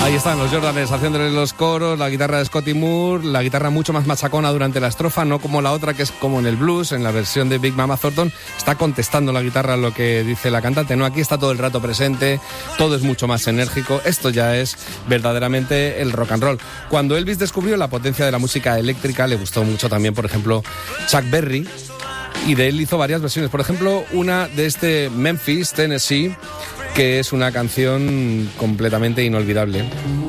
Ahí están los Jordanes haciéndoles los coros, la guitarra de Scotty Moore, la guitarra mucho más machacona durante la estrofa, no como la otra que es como en el blues, en la versión de Big Mama Thornton, está contestando la guitarra lo que dice la cantante, no, aquí está todo el rato presente, todo es mucho más enérgico, esto ya es verdaderamente el rock and roll. Cuando Elvis descubrió la potencia de la música eléctrica, le gustó mucho también, por ejemplo, Chuck Berry, y de él hizo varias versiones, por ejemplo, una de Memphis, Tennessee, que es una canción completamente inolvidable.